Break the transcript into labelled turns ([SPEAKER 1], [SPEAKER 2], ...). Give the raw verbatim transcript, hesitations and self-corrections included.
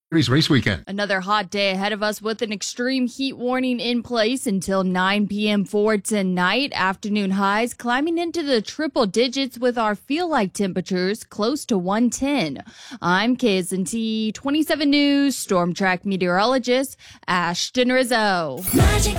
[SPEAKER 1] Race weekend.
[SPEAKER 2] Another hot day ahead of us with an extreme heat warning in place until nine p.m. for tonight. Afternoon highs climbing into the triple digits with our feel-like temperatures close to one ten. I'm K S N T twenty-seven News Storm Track meteorologist Ashton Rizzo. Magic